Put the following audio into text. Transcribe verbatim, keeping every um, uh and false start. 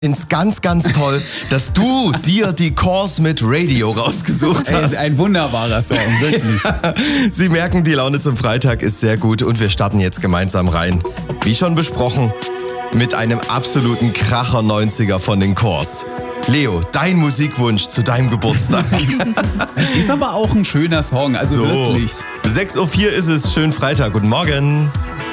Ich finde es ganz, ganz toll, dass du dir die Kors mit Radio rausgesucht hast. Ein wunderbarer Song, wirklich. Sie merken, die Laune zum Freitag ist sehr gut und wir starten jetzt gemeinsam rein. Wie schon besprochen, mit einem absoluten Kracher neunziger von den Kors. Leo, dein Musikwunsch zu deinem Geburtstag. Es ist aber auch ein schöner Song, also so, wirklich. sechs Uhr vier ist es, schönen Freitag, guten Morgen.